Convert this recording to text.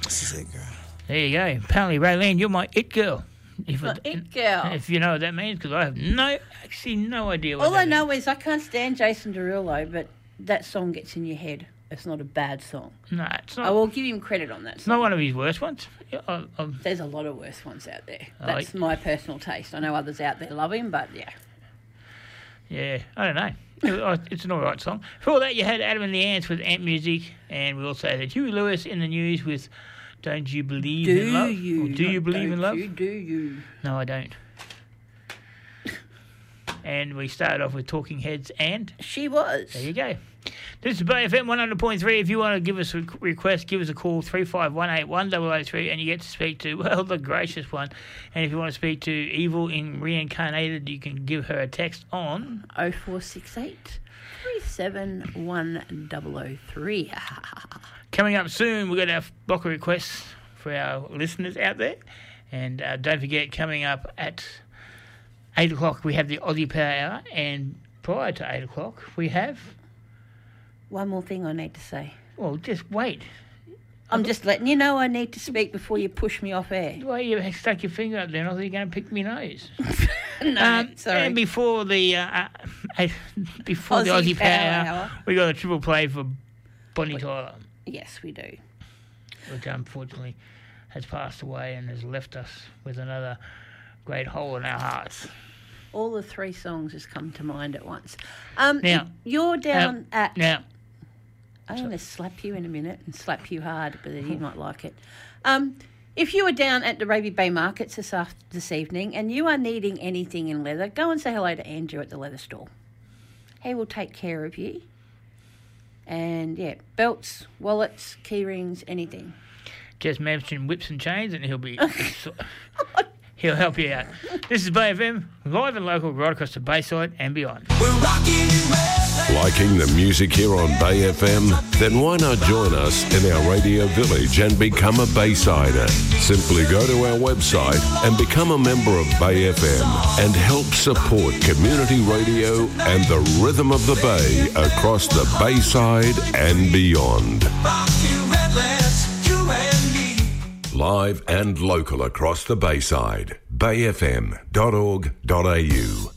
This is it, girl. There you go. Apparently, Raylene, you're my it girl. It girl. If you know what that means, because I have no idea what All that I know means. is I can't stand Jason Derulo, but that song gets in your head. It's not a bad song. No, it's I not. will give him credit on that It's song. not one of his worst ones. There's a lot of worse ones out there. Oh, That's my personal taste. I know others out there love him, but yeah. Yeah, I don't know. It's an all right song. For all that, you had Adam and the Ants with Ant Music, and we also had Huey Lewis in the news with Don't You Believe in Love? Do you? Or Do You Believe in Love? Do you? No, I don't. And we started off with Talking Heads and... She was. There you go. This is Bay FM 100.3. If you want to give us a request, give us a call, 35181003, and you get to speak to, well, the gracious one. And if you want to speak to Evil in Reincarnated, you can give her a text on... 0468 371003. Coming up soon, we've got our block of requests for our listeners out there. And don't forget, coming up at 8 o'clock, we have the Aussie Power Hour. And prior to 8 o'clock, we have... One more thing I need to say. Well, just wait. I'm just letting you know I need to speak before you push me off air. Well, you stuck your finger up there and I thought you were going to pick me nose. No, sorry. And before the Aussie Power Hour, we got a triple play for Bonnie Tyler. Yes, we do. Which unfortunately has passed away and has left us with another great hole in our hearts. All the three songs has come to mind at once. Now, you're down at... Now, I'm going to slap you in a minute and slap you hard, but you might like it. If you are down at the Raby Bay Markets this evening and you are needing anything in leather, go and say hello to Andrew at the leather store. He will take care of you. And, yeah, belts, wallets, key rings, anything. Just mention whips and chains and he'll be... He'll help you out. This is Bay FM, live and local, right across the Bayside and beyond. Liking the music here on Bay FM? Then why not join us in our radio village and become a Baysider? Simply go to our website and become a member of Bay FM and help support community radio and the rhythm of the Bay across the Bayside and beyond. Live and local across the Bayside. bayfm.org.au